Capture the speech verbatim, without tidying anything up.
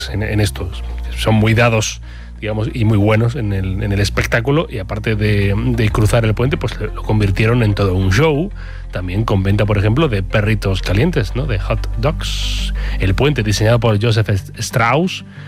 en, en estos. Son muy dados, digamos, y muy buenos en el, en el espectáculo, y aparte de, de cruzar el puente, pues lo convirtieron en todo un show, también con venta, por ejemplo, de perritos calientes, ¿no? De hot dogs. El puente, diseñado por Joseph Strauss,